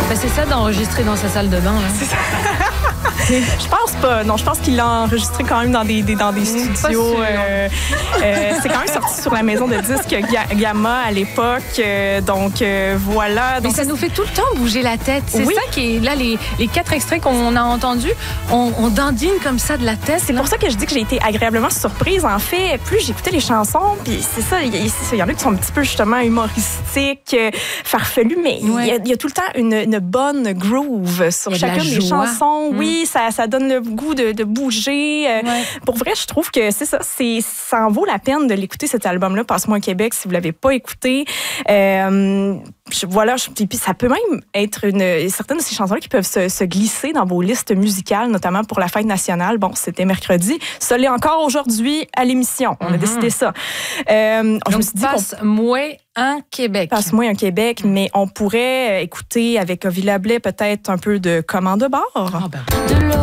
Ben, c'est ça d'enregistrer dans sa salle de bain. Là. C'est ça. Je pense pas. Non, je pense qu'il l'a enregistré quand même dans des studios. C'est quand même sorti sur la maison de disques Gamma à l'époque. Voilà. Mais ça nous fait tout le temps bouger la tête. C'est ça qui est là, les 4 extraits qu'on a entendus, on dandine comme ça de la tête. C'est pour ça que je dis que j'ai été agréablement surprise. En fait, plus j'écoutais les chansons, puis c'est ça, il y en a qui sont un petit peu justement humoristiques, farfelus, mais il y a tout le temps une bonne groove sur chacune des chansons. Oui, ça donne le goût de bouger. Pour vrai, je trouve que c'est ça. Ça en vaut la peine de l'écouter, cet album-là, Passe-moi un Québec, si vous l'avez pas écouté. Voilà, puis ça peut même être certaines de ces chansons-là qui peuvent se glisser dans vos listes musicales, notamment pour la fête nationale. Bon, c'était mercredi. Ça l'est encore aujourd'hui à l'émission. On a décidé ça. Je me suis dit Passe-moi un Québec. Passe-moi un Québec, mais on pourrait écouter avec Ovila Blais peut-être un peu de Commande de bord. Ah ben.